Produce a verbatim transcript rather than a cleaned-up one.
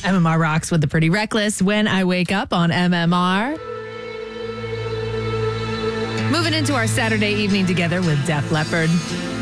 M M R rocks with the Pretty Reckless When I Wake Up on M M R. Moving into our Saturday evening together with Def Leppard.